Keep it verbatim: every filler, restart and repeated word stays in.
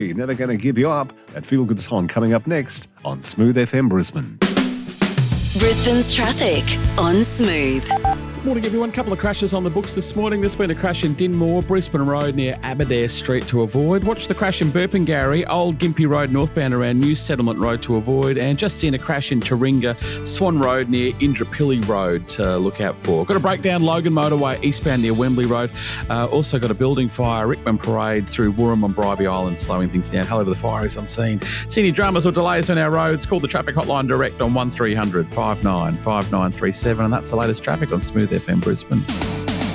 You're never going to give you up. That feel-good song coming up next on Smooth F M Brisbane. Brisbane's traffic on Smooth. Morning, everyone. A couple of crashes on the books this morning. There's been a crash in Dinmore, Brisbane Road near Aberdare Street to avoid. Watch the crash in Burpengary, Old Gympie Road northbound around New Settlement Road to avoid. And just seen a crash in Taringa, Swan Road near Indrapilli Road to look out for. Got a breakdown Logan Motorway eastbound near Wembley Road. Uh, also got a building fire, Rickman Parade through Woorong on Bribie Island, slowing things down. Hell of the fire is on scene. See any dramas or delays on our roads? Call the traffic hotline direct on one three hundred five nine five nine three seven. And that's the latest traffic on Smooth F M Brisbane.